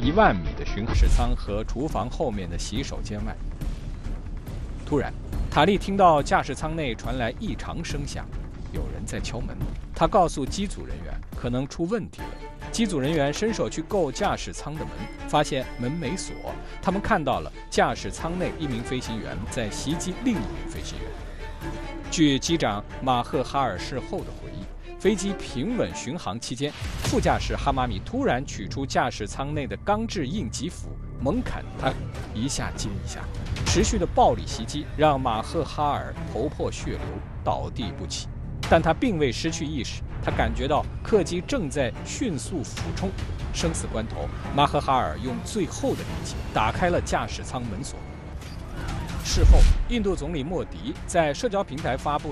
1万米的巡视舱和厨房后面的洗手间外。突然，塔利听到驾驶舱内传来异常声响，有人在敲门。他告诉机组人员可能出问题了。机组人员伸手去够驾驶舱的门，发现门没锁。他们看到了驾驶舱内一名飞行员在袭击另一名飞行员。据机长马赫哈尔事后的回忆，飞机平稳巡航期间，副驾驶哈马米突然取出驾驶舱内的钢制应急斧，猛砍他，一下接一下，持续的暴力袭击让马赫哈尔头破血流，倒地不起。但他并未失去意识，他感觉到客机正在迅速俯冲，生死关头，马赫哈尔用最后的力气打开了驾驶舱门锁。事后，印度总理莫迪在社交平台发布